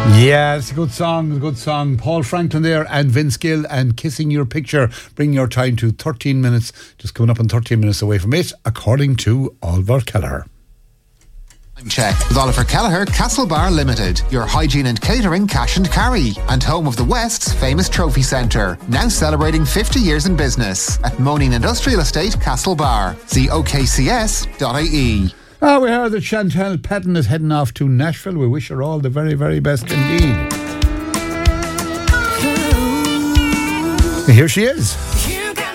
Yeah, it's a good song. Paul Franklin there and Vince Gill and Kissing Your Picture. Bring your time to 13 minutes, just coming up on 13 minutes away from it, according to Oliver Kelleher. Check with Oliver Kelleher, Castlebar Limited, your hygiene and catering cash and carry, and home of the West's famous trophy centre, now celebrating 50 years in business at Moaning Industrial Estate, Castlebar. See okcs.ie. We heard that Chantal Patton is heading off to Nashville. We wish her all the very, very best indeed. Here she is.